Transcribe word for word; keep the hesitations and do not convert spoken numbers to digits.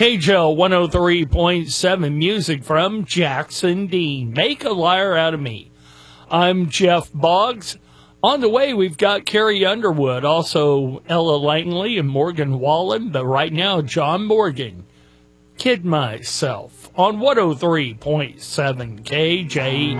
K J L one oh three point seven, music from Jackson Dean. Make a Liar Out of Me. I'm Jeff Boggs. On the way, we've got Carrie Underwood, also Ella Langley and Morgan Wallen, but right now, John Morgan. Kid Myself on one oh three point seven K J